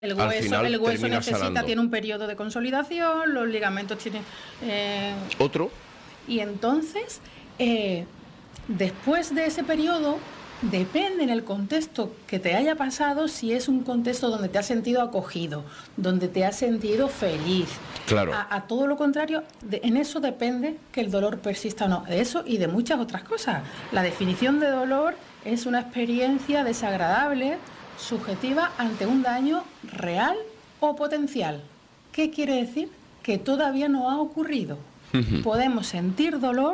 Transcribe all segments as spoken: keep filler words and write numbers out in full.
El al hueso, final el hueso termina necesita, sanando. tiene un periodo de consolidación, los ligamentos tienen... Eh, ¿Otro? y entonces, eh, después de ese periodo, depende en el contexto que te haya pasado, si es un contexto donde te has sentido acogido, donde te has sentido feliz. Claro. A, a todo lo contrario, de, en eso depende que el dolor persista o no. De eso y de muchas otras cosas. La definición de dolor es una experiencia desagradable, subjetiva, ante un daño real o potencial. ¿Qué quiere decir? Que todavía no ha ocurrido. Uh-huh. Podemos sentir dolor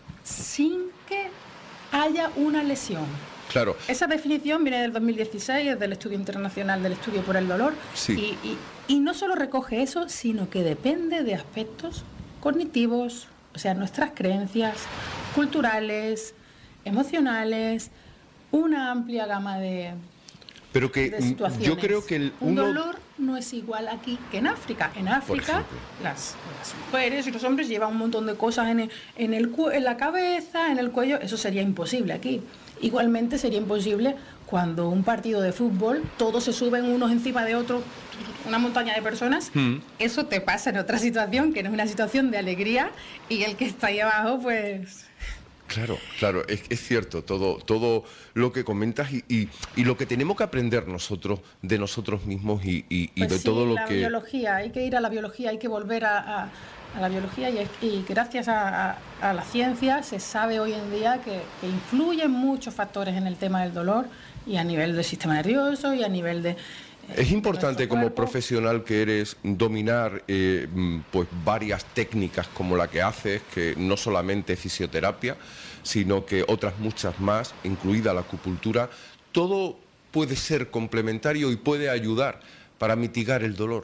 sin que haya una lesión. Claro. Esa definición viene del dos mil dieciséis, es del Estudio Internacional del Estudio por el Dolor. Sí. Y, y, y no solo recoge eso, sino que depende de aspectos cognitivos, o sea, nuestras creencias culturales, emocionales, una amplia gama de... Pero que yo creo que el un uno... dolor no es igual aquí que en África. En África las, las mujeres y los hombres llevan un montón de cosas en, el, en, el, en la cabeza, en el cuello. Eso sería imposible aquí. Igualmente sería imposible cuando un partido de fútbol todos se suben unos encima de otros, una montaña de personas. Mm. Eso te pasa en otra situación, que no es una situación de alegría, y el que está ahí abajo, pues... Claro, claro, es, es cierto todo, todo lo que comentas y, y, y lo que tenemos que aprender nosotros de nosotros mismos y, y, y pues de sí, todo lo la que... la biología, hay que ir a la biología, hay que volver a, a, a la biología y, y gracias a, a, a la ciencia se sabe hoy en día que, que influyen muchos factores en el tema del dolor y a nivel del sistema nervioso y a nivel de... Es importante como profesional que eres dominar eh, pues varias técnicas como la que haces, que no solamente fisioterapia, sino que otras muchas más, incluida la acupuntura. Todo puede ser complementario y puede ayudar para mitigar el dolor.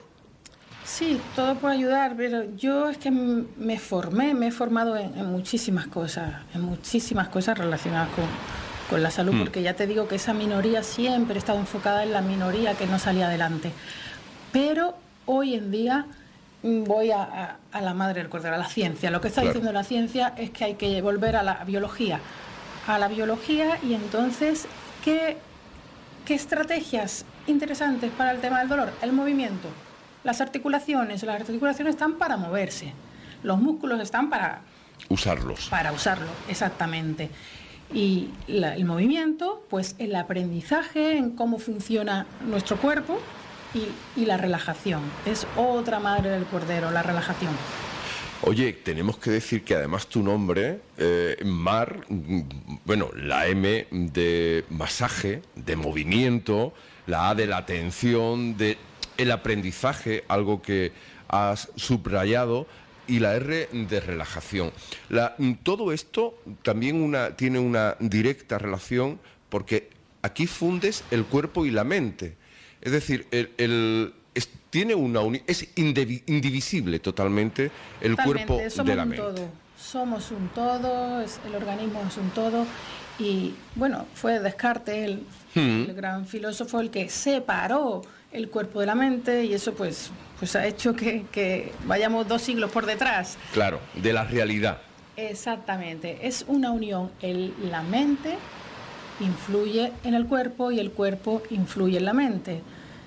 Sí, todo puede ayudar, pero yo es que me formé, me he formado en, en muchísimas cosas, en muchísimas cosas relacionadas con... con la salud, porque ya te digo que esa minoría siempre he estado enfocada en la minoría que no salía adelante. Pero hoy en día voy a, a, a la madre del cordero, a la ciencia. Lo que está claro. diciendo la ciencia es que hay que volver a la biología. A la biología y entonces, ¿qué, qué estrategias interesantes para el tema del dolor? El movimiento. Las articulaciones. Las articulaciones están para moverse. Los músculos están para... Usarlos. Para usarlo, exactamente. Y la, el movimiento, pues el aprendizaje en cómo funciona nuestro cuerpo y, y la relajación. Es otra madre del cordero, la relajación. Oye, tenemos que decir que además tu nombre, eh, Mar, bueno, la M de masaje, de movimiento, la A de la atención, de el aprendizaje, algo que has subrayado, y la R de relajación. La, todo esto también una, tiene una directa relación porque aquí fundes el cuerpo y la mente. Es decir, el, el, es, tiene una uni, es indivisible totalmente el totalmente, cuerpo somos de la un mente. Todo. Somos un todo, es, el organismo es un todo. Y bueno, fue Descartes, el, hmm. el gran filósofo, el que separó el cuerpo de la mente, y eso pues, pues ha hecho que, que vayamos dos siglos por detrás. Claro, de la realidad. Exactamente, es una unión. El, la mente influye en el cuerpo y el cuerpo influye en la mente.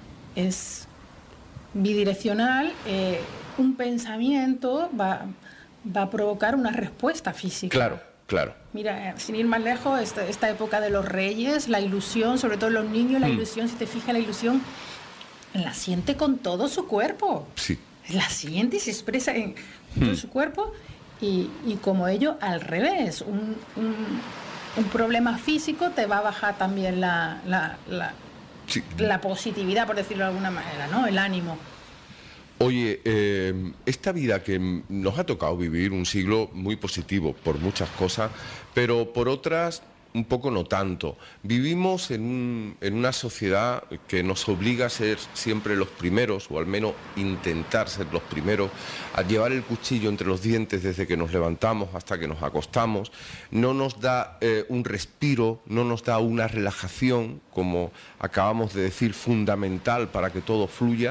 Es bidireccional, eh, un pensamiento va, va a provocar una respuesta física. Claro. Claro. Mira, sin ir más lejos, esta, esta época de los reyes, la ilusión, sobre todo en los niños, la mm. ilusión, si te fijas, la ilusión la siente con todo su cuerpo. Sí. La siente y se expresa en mm. todo su cuerpo. Y, y como ello, al revés, un, un, un problema físico te va a bajar también la, la, la, sí. la positividad, por decirlo de alguna manera, ¿no? El ánimo. Oye, eh, esta vida que nos ha tocado vivir, un siglo muy positivo por muchas cosas, pero por otras un poco no tanto. Vivimos en, un, en una sociedad que nos obliga a ser siempre los primeros, o al menos intentar ser los primeros, a llevar el cuchillo entre los dientes desde que nos levantamos hasta que nos acostamos. No nos da eh, un respiro, no nos da una relajación, como acabamos de decir, fundamental para que todo fluya.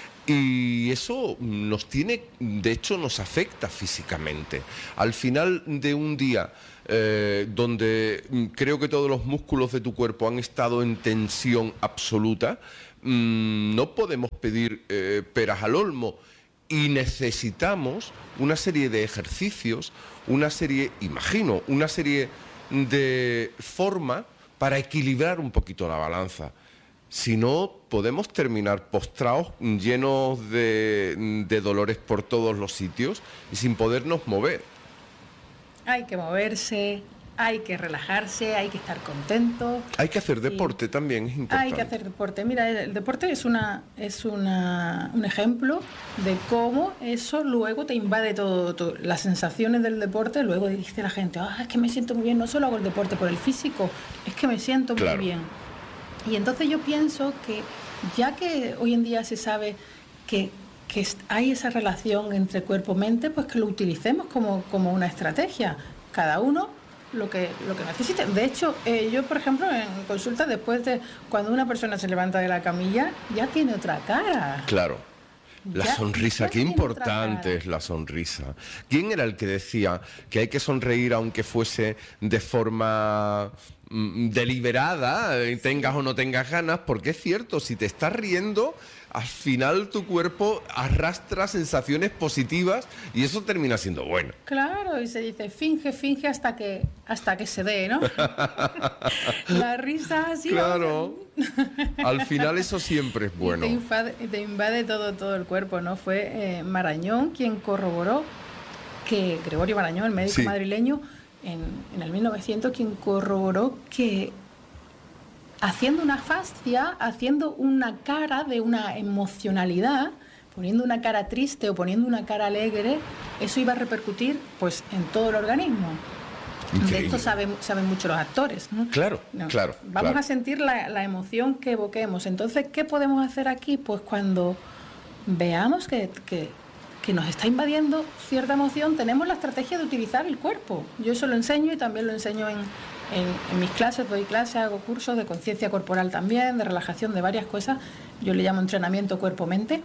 Y eso nos tiene, de hecho nos afecta físicamente. Al final de un día eh, donde creo que todos los músculos de tu cuerpo han estado en tensión absoluta, mmm, no podemos pedir eh, peras al olmo y necesitamos una serie de ejercicios, una serie, imagino, una serie de formas para equilibrar un poquito la balanza. Si no, podemos terminar postrados, llenos de, de dolores por todos los sitios y sin podernos mover. Hay que moverse, hay que relajarse, hay que estar contento. Hay que hacer deporte también, es importante. Hay que hacer deporte. Mira, el deporte es una es una, un ejemplo de cómo eso luego te invade todo, todo. Las sensaciones del deporte, luego dice la gente, ah, es que me siento muy bien, no solo hago el deporte por el físico, es que me siento claro. muy bien. Y entonces yo pienso que ya que hoy en día se sabe que, que hay esa relación entre cuerpo-mente, pues que lo utilicemos como, como una estrategia. Cada uno lo que, lo que necesite. De hecho, eh, yo, por ejemplo, en consulta, después de cuando una persona se levanta de la camilla, ya tiene otra cara. Claro. La Ya, sonrisa, ya qué tiene importante otra cara. es la sonrisa. ¿Quién era el que decía que hay que sonreír aunque fuese de forma mm, deliberada, eh, tengas o no tengas ganas? Porque es cierto, si te estás riendo, al final tu cuerpo arrastra sensaciones positivas y eso termina siendo bueno. Claro, y se dice, finge, finge hasta que hasta que se dé, ¿no? La risa así. Claro. Al final eso siempre es bueno. Y te, invade, te invade todo, todo el cuerpo, ¿no? Fue eh, Marañón quien corroboró que, Gregorio Marañón, el médico sí. madrileño, en, en el mil novecientos, quien corroboró que haciendo una fascia, haciendo una cara de una emocionalidad, poniendo una cara triste o poniendo una cara alegre, eso iba a repercutir pues en todo el organismo. Increíble. De esto saben, saben mucho los actores, ¿no? Claro, no. claro. Vamos claro. a sentir la, la emoción que evoquemos. Entonces, ¿qué podemos hacer aquí? Pues cuando veamos que, que, que nos está invadiendo cierta emoción, tenemos la estrategia de utilizar el cuerpo. Yo eso lo enseño y también lo enseño en, en, en mis clases, doy clases, hago cursos de conciencia corporal también, de relajación, de varias cosas. Yo le llamo entrenamiento cuerpo-mente.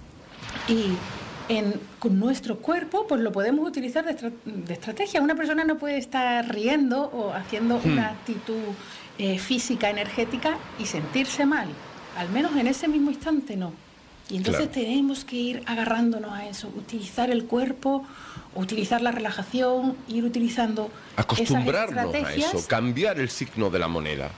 Y En, con nuestro cuerpo, pues lo podemos utilizar de, estra de estrategia. Una persona no puede estar riendo o haciendo hmm. una actitud eh, física, energética y sentirse mal. Al menos en ese mismo instante no. Y entonces claro. tenemos que ir agarrándonos a eso, utilizar el cuerpo, utilizar la relajación, ir utilizando acostumbrarnos esas estrategias. a eso, cambiar el signo de la moneda.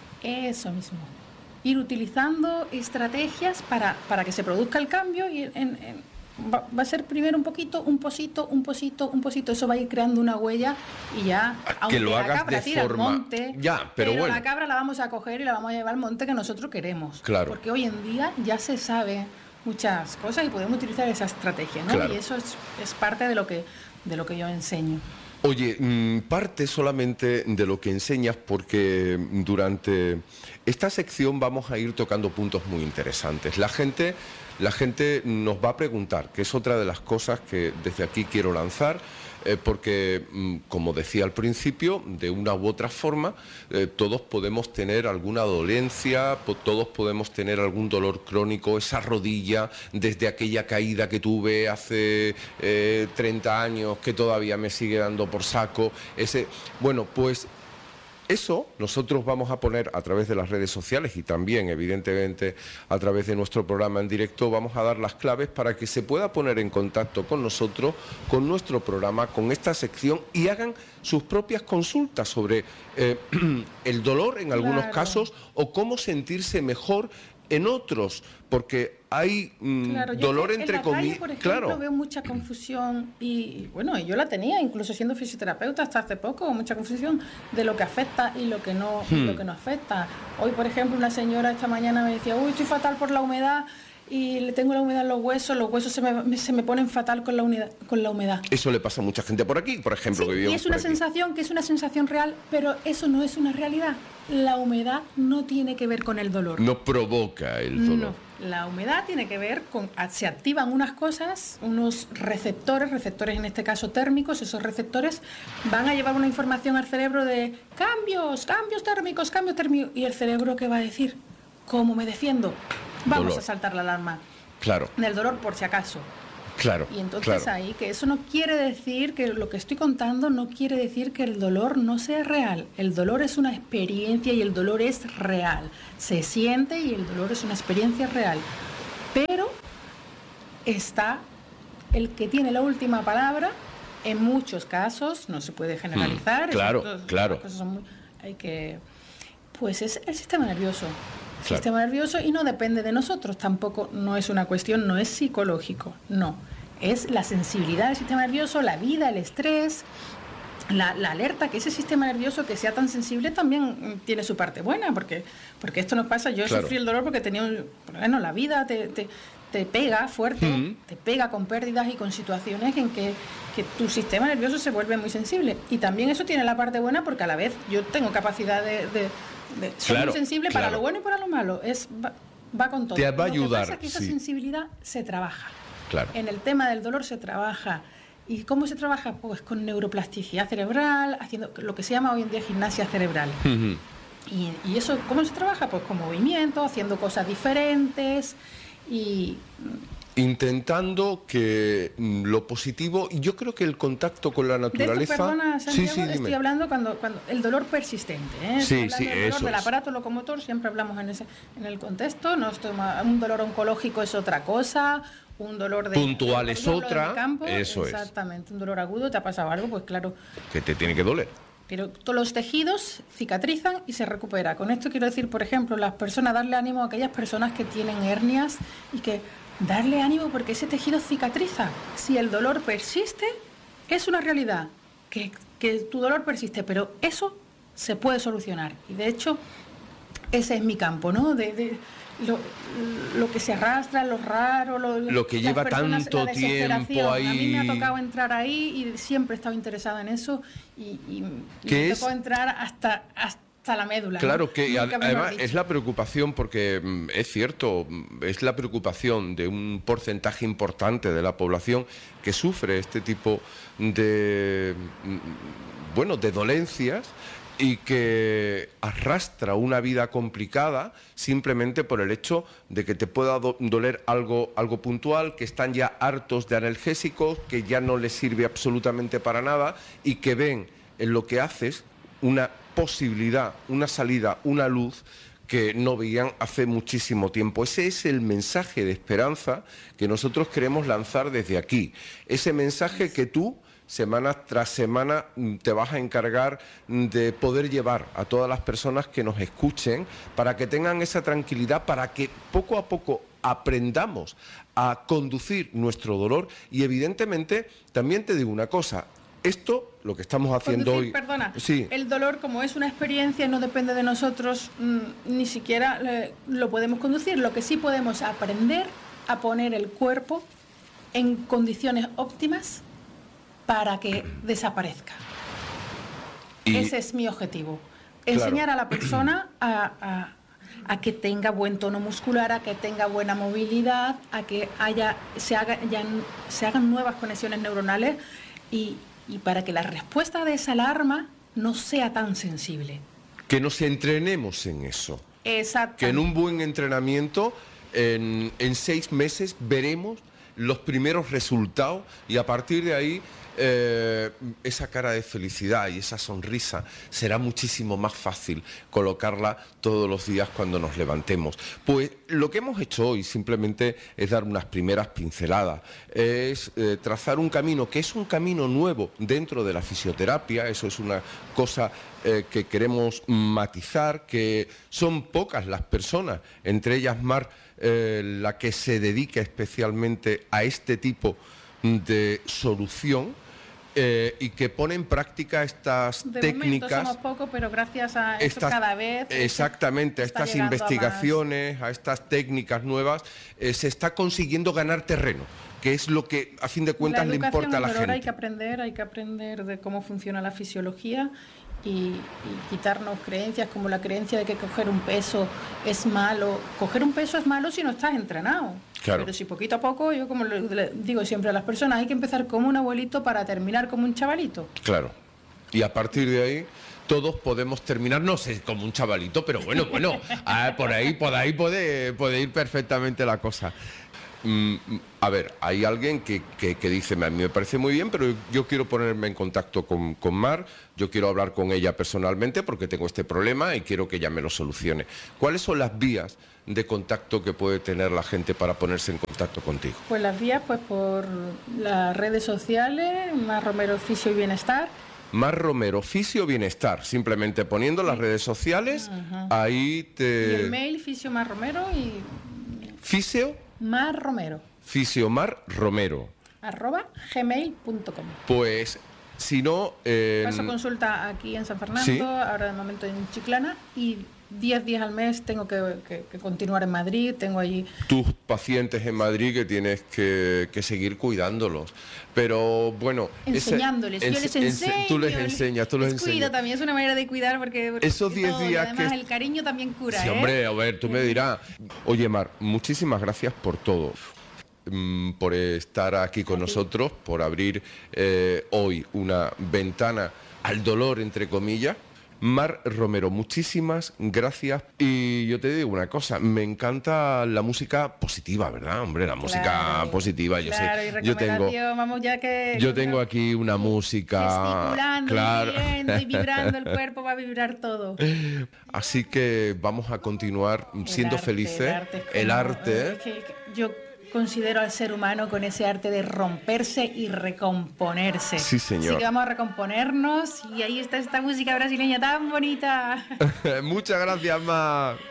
Eso mismo. Ir utilizando estrategias para, para que se produzca el cambio y en, en Va, va a ser primero un poquito, un posito, un posito, un posito. Eso va a ir creando una huella y ya, que aunque lo la hagas cabra de tira forma... al monte, ya, pero, pero bueno. la cabra la vamos a coger y la vamos a llevar al monte que nosotros queremos. Claro. Porque hoy en día ya se sabe muchas cosas y podemos utilizar esa estrategia, ¿no? Claro. Y eso es, es parte de lo que, de lo que yo enseño. Oye, parte solamente de lo que enseñas porque durante esta sección vamos a ir tocando puntos muy interesantes. La gente, la gente nos va a preguntar, que es otra de las cosas que desde aquí quiero lanzar, eh, porque, como decía al principio, de una u otra forma, eh, todos podemos tener alguna dolencia, po todos podemos tener algún dolor crónico, esa rodilla, desde aquella caída que tuve hace eh, treinta años, que todavía me sigue dando por saco, ese... Bueno, pues... Eso nosotros vamos a poner a través de las redes sociales y también, evidentemente, a través de nuestro programa en directo, vamos a dar las claves para que se pueda poner en contacto con nosotros, con nuestro programa, con esta sección y hagan sus propias consultas sobre eh, el dolor en algunos claro. casos o cómo sentirse mejor en otros, porque hay mmm, claro, dolor entre comillas. Por ejemplo, claro. veo mucha confusión y, bueno, yo la tenía, incluso siendo fisioterapeuta hasta hace poco, mucha confusión de lo que afecta y lo que no, hmm. y lo que no afecta. Hoy, por ejemplo, una señora esta mañana me decía, uy, estoy fatal por la humedad y le tengo la humedad en los huesos, los huesos se me, se me ponen fatal con la, unidad, con la humedad. Eso le pasa a mucha gente por aquí, por ejemplo. Sí, que y es una sensación que es una sensación real, pero eso no es una realidad. La humedad no tiene que ver con el dolor. No provoca el dolor. No, la humedad tiene que ver con... Se activan unas cosas, unos receptores, receptores en este caso térmicos, esos receptores van a llevar una información al cerebro de cambios, cambios térmicos, cambios térmicos. ¿Y el cerebro qué va a decir? ¿Cómo me defiendo? Vamos dolor. a saltar la alarma. Claro. Del dolor por si acaso. Claro. Y entonces claro. ahí, que eso no quiere decir, que lo que estoy contando no quiere decir que el dolor no sea real. El dolor es una experiencia y el dolor es real. Se siente y el dolor es una experiencia real. Pero está el que tiene la última palabra, en muchos casos, no se puede generalizar. Mm, claro, todas, claro. Las cosas son muy, hay que, pues es el sistema nervioso. El Claro. sistema nervioso, y no depende de nosotros, tampoco, no es una cuestión, no es psicológico, no. Es la sensibilidad del sistema nervioso, la vida, el estrés, la, la alerta, que ese sistema nervioso que sea tan sensible también tiene su parte buena, porque, porque esto nos pasa, yo Claro. sufrí el dolor porque tenía, un, bueno, la vida te, te, te pega fuerte, Mm. te pega con pérdidas y con situaciones en que, que tu sistema nervioso se vuelve muy sensible. Y también eso tiene la parte buena porque a la vez yo tengo capacidad de... de De, soy Claro, muy sensible claro. para lo bueno y para lo malo. Es, va, va con todo. Te va a Lo que ayudar, pasa es que esa sí. sensibilidad se trabaja. Claro. En el tema del dolor se trabaja. ¿Y cómo se trabaja? Pues con neuroplasticidad cerebral, haciendo lo que se llama hoy en día gimnasia cerebral. Ujú. Y, y eso, ¿cómo se trabaja? Pues con movimiento, haciendo cosas diferentes y... Intentando que mm, lo positivo, y yo creo que el contacto con la De naturaleza... esto, perdona, Santiago, sí, sí, dime. estoy hablando cuando, cuando el dolor persistente, ¿eh? Sí, Estoy sí, hablando del dolor eso del es. aparato locomotor, siempre hablamos en ese, en el contexto, no estoy ma- un dolor oncológico es otra cosa, un dolor de Puntual de- es yo hablo de mi otra, campo, eso es. exactamente, un dolor agudo, te ha pasado algo, pues claro, Que te tiene que doler. pero todos los tejidos cicatrizan y se recupera. Con esto quiero decir, por ejemplo, las personas, darle ánimo a aquellas personas que tienen hernias y que darle ánimo porque ese tejido cicatriza. Si el dolor persiste, es una realidad, que, que tu dolor persiste, pero eso se puede solucionar. Y de hecho, ese es mi campo, ¿no? De, de lo, lo que se arrastra, lo raro, lo, Lo que las lleva personas, tanto la desesperación. tiempo ahí. A mí me ha tocado entrar ahí y siempre he estado interesada en eso y, y, y ¿Qué me es? tocó entrar hasta, hasta la médula. Claro ¿no? que Nunca ad- mejor además dicho. es la preocupación, porque mm, es cierto, mm, es la preocupación de un porcentaje importante de la población que sufre este tipo de, mm, bueno, de dolencias y que arrastra una vida complicada simplemente por el hecho de que te pueda do- doler algo, algo puntual, que están ya hartos de analgésicos, que ya no les sirve absolutamente para nada y que ven en lo que haces una posibilidad, una salida, una luz que no veían hace muchísimo tiempo. Ese es el mensaje de esperanza que nosotros queremos lanzar desde aquí. Ese mensaje que tú, semana tras semana, te vas a encargar de poder llevar a todas las personas que nos escuchen para que tengan esa tranquilidad, para que poco a poco aprendamos a conducir nuestro dolor. Y evidentemente, también te digo una cosa, esto, lo que estamos haciendo Conducir, hoy... Perdona, Sí. el dolor, como es una experiencia, no depende de nosotros, mm, ni siquiera eh, lo podemos conducir. Lo que sí podemos aprender a poner el cuerpo en condiciones óptimas para que desaparezca. Y- Ese es mi objetivo. Claro. Enseñar a la persona a, a- a que tenga buen tono muscular, a que tenga buena movilidad, a que haya, se, haga, ya- se hagan nuevas conexiones neuronales y, y para que la respuesta de esa alarma no sea tan sensible. Que nos entrenemos en eso. Exacto. Que en un buen entrenamiento, en, en seis meses, veremos los primeros resultados y a partir de ahí eh, esa cara de felicidad y esa sonrisa será muchísimo más fácil colocarla todos los días cuando nos levantemos. Pues lo que hemos hecho hoy simplemente es dar unas primeras pinceladas, es eh, trazar un camino que es un camino nuevo dentro de la fisioterapia. Eso es una cosa eh, que queremos matizar, que son pocas las personas, entre ellas Mar, eh, la que se dedica especialmente a este tipo de solución. Eh, y que pone en práctica estas de técnicas. momento somos pocos, pero gracias a esto Estas- cada vez... Exactamente, a está estas llegando a más. investigaciones, a, estas técnicas nuevas, eh, se está consiguiendo ganar terreno, que es lo que a fin de cuentas la le educación importa a la al dolor gente. hay que aprender, hay que aprender de cómo funciona la fisiología y, y quitarnos creencias como la creencia de que coger un peso es malo. Coger un peso es malo si no estás entrenado. Claro. Pero si poquito a poco, yo como le le digo siempre a las personas, hay que empezar como un abuelito para terminar como un chavalito. Claro. Y a partir de ahí todos podemos terminar, no sé, como un chavalito, pero bueno, bueno, ah, por ahí, por ahí puede, puede ir perfectamente la cosa. mm, a ver, hay alguien que, que, que dice, a mí me parece muy bien, pero yo quiero ponerme en contacto con, con Mar, yo quiero hablar con ella personalmente porque tengo este problema y quiero que ella me lo solucione. ¿Cuáles son las vías de contacto que puede tener la gente para ponerse en contacto contigo? Pues las vías, pues por las redes sociales, Mar Romero Fisio y Bienestar. Mar Romero Fisio Bienestar, simplemente poniendo las redes sociales, uh-huh. ahí te... Y el mail, Fisio Mar Romero y... Fisio... Mar Romero. Fisio Mar Romero. Arroba gmail punto com. Pues, si no... Eh... Paso consulta aquí en San Fernando, ¿sí? Ahora de momento en Chiclana, y diez días al mes tengo que, que, que continuar en Madrid, tengo allí... Tus pacientes en Madrid que tienes que, que seguir cuidándolos, pero bueno... Enseñándoles, ese, yo les enseño... Ense tú les enseñas, tú les enseñas. Cuido también, es una manera de cuidar porque... porque esos diez días además que... el cariño también cura, sí, ¿eh? Hombre, a ver, tú me dirás... Oye, Mar, muchísimas gracias por todo. Por estar aquí con nosotros, por abrir eh, hoy una ventana al dolor, entre comillas. Mar Romero, muchísimas gracias. Y yo te digo una cosa, me encanta la música positiva, ¿verdad? Hombre, la música claro, positiva, yo claro, sé. Y yo tengo, vamos ya que, yo tengo aquí una música... Gesticulando, claro. y viendo, y vibrando, el cuerpo va a vibrar todo. Así que vamos a continuar el siendo arte, felices. El arte. Como, el arte. Que, que yo considero al ser humano con ese arte de romperse y recomponerse. Sí, señor. Así que vamos a recomponernos y ahí está esta música brasileña tan bonita. Muchas gracias, Mar.